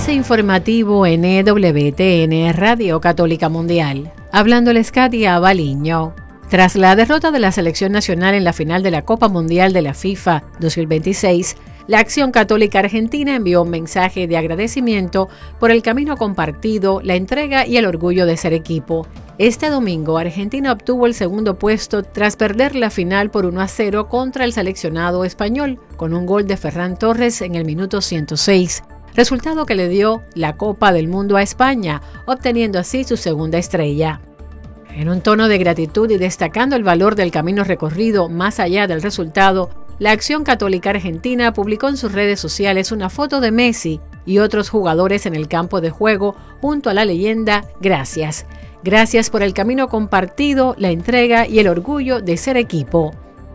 Avance informativo en EWTN Radio Católica Mundial. Hablándoles Katia Baliño. Tras la derrota de la selección nacional en la final de la Copa Mundial de la FIFA 2026, la Acción Católica Argentina envió un mensaje de agradecimiento por el camino compartido, la entrega y el orgullo de ser equipo. Este domingo, Argentina obtuvo el segundo puesto tras perder la final por 1-0 contra el seleccionado español, con un gol de Ferran Torres en el minuto 106, resultado que le dio la Copa del Mundo a España, obteniendo así su segunda estrella. En un tono de gratitud y destacando el valor del camino recorrido más allá del resultado, la Acción Católica Argentina publicó en sus redes sociales una foto de Messi y otros jugadores en el campo de juego junto a la leyenda "Gracias. Gracias por el camino compartido, la entrega y el orgullo de ser equipo".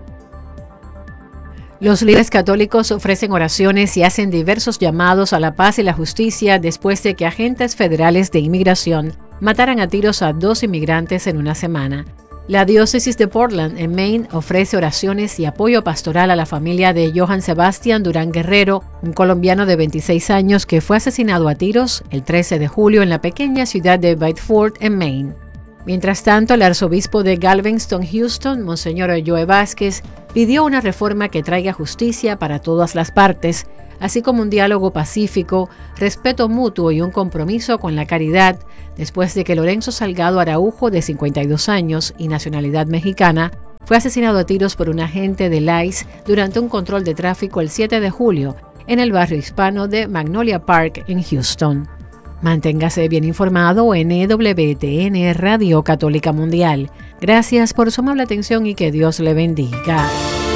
Los líderes católicos ofrecen oraciones y hacen diversos llamados a la paz y la justicia después de que agentes federales de inmigración mataran a tiros a 2 inmigrantes en una semana. La diócesis de Portland, en Maine, ofrece oraciones y apoyo pastoral a la familia de Johann Sebastián Durán Guerrero, un colombiano de 26 años que fue asesinado a tiros el 13 de julio en la pequeña ciudad de Biddeford, en Maine. Mientras tanto, el arzobispo de Galveston, Houston, Monseñor Joe Vázquez, pidió una reforma que traiga justicia para todas las partes, así como un diálogo pacífico, respeto mutuo y un compromiso con la caridad, después de que Lorenzo Salgado Araujo, de 52 años y nacionalidad mexicana, fue asesinado a tiros por un agente del ICE durante un control de tráfico el 7 de julio en el barrio hispano de Magnolia Park, en Houston. Manténgase bien informado en EWTN Radio Católica Mundial. Gracias por su amable atención y que Dios le bendiga.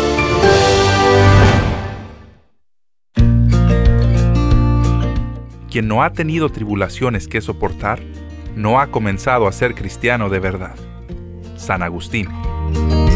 Quien no ha tenido tribulaciones que soportar, no ha comenzado a ser cristiano de verdad. San Agustín.